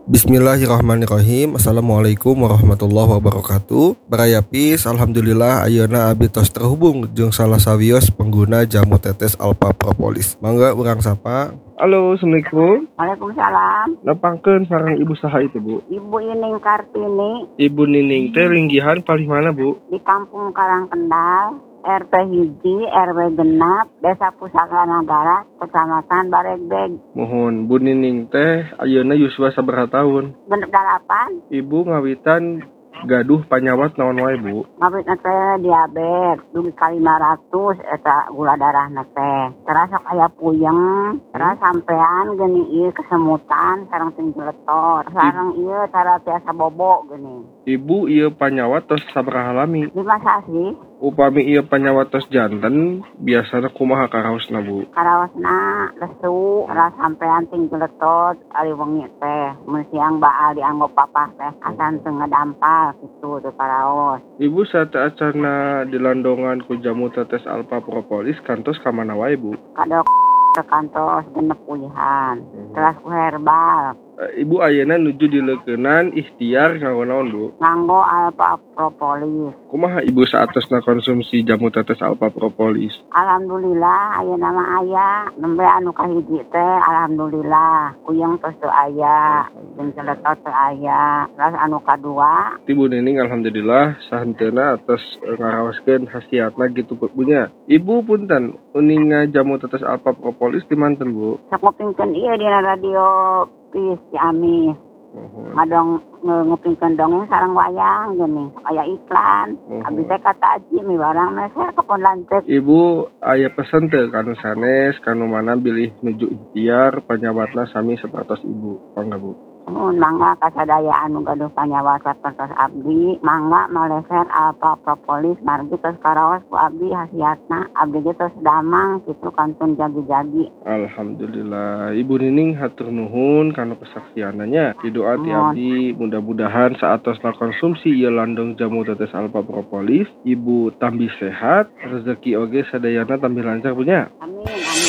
Bismillahirrahmanirrahim. Assalamualaikum warahmatullahi wabarakatuh. Barayapis, alhamdulillah ayeuna abdi tos terhubung jeung salah sawios pengguna jamu tetes Alpha Propolis. Mangga urang sapa. Halo, assalamualaikum. Waalaikumsalam. Nepangkeun sareng ibu saha itu, Bu? Ibu Ining Kartini Ibu Nining teh linggihan paling mana, Bu? di Kampung Karangkendal, RT Hiji, RW Genap, Desa Pusaka Nagara, Kecamatan Baregbeg. Mohon Bu Nining teh ayeuna yuswa sabaraha taun? Bener dalapan, Ibu ngawitan gaduh panyawat naon wae, Bu? ngabit teh diabetes, dugi ka 500 eta gula darah teh. Terasa aya puyeng, terus sampean geni ieu kesemutan sareng tingletor, sareng ieu cara tiasa bobo geni. Ibu ieu panyawat tos sabaraha lami? Di masa sih, Upami ieu panyawat tos janten, biasana kumaha karaosna, Bu? karawasna lesu, terus sampean tingletor ari wengi teh. Mun siang baal dianggo papah teh, asan teu ngadampal kitu teu karaos. Ibu saat acarna dilandongan ku jamu tetes Alpha Propolis kantos ka mana wae, Bu? Kadok ke kantor genep puluhan, terus ku herbal, Ibu ayeuna nuju dileukeunnan ikhtiar nganggo naon, Bu? nganggo Alpha Propolis. Kumaha Ibu saatosna konsumsi jamu tetes Alpha Propolis? Alhamdulillah ayeuna mah aya, nembe anu kahiji teh alhamdulillah kuyeng tos teu aya, jeung celetot teu aya. Terus anu kadua Ibu Nining alhamdulillah sahenteuna atas ngaraoskeun khasiatna gitu punya. Ibu punten uninga jamu tetes Alpha Propolis di manten, Bu? sok ngupingkeun ieu dina radio Pis Ciamis. Ngadong ngupingkeun dongeng sareng wayang gini, aya iklan. Abdi teh kata Aji mi barang meser kepon lanceuk. Ibu aya pesen teu kanu sanes kanu mana bilih nuju ikhtiar panyawatna sami sapertos Ibu. Mangga, Bu. Mangga kasadaya anu gaduh panyawat sapertos abdi, mangga maleser Alpha Propolis margi tos karaos ku abdi hasiatna. Abdi ge tos damang kitu kantun jagi-jagi. Alhamdulillah. Ibu Nining hatur nuhun kana kesaksiananya. Didoa ti abdi mudah-mudahan saatosna konsumsi ieu landong jamu tetes Alpha Propolis, Ibu tambih sehat, rezeki oge sadayana tambih lancar punya. Amin.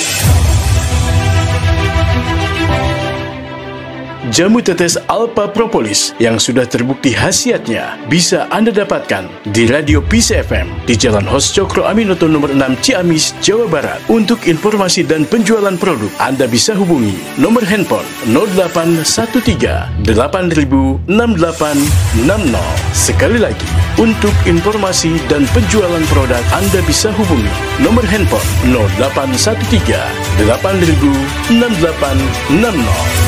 Jamu tetes Alpha Propolis yang sudah terbukti khasiatnya bisa Anda dapatkan di Radio Peace FM di Jalan Hos Cokro Aminoto nomor 6 Ciamis, Jawa Barat. Untuk informasi dan penjualan produk, Anda bisa hubungi nomor handphone 0813 8000 6860. Sekali lagi, untuk informasi dan penjualan produk, Anda bisa hubungi nomor handphone 0813 8000 6860.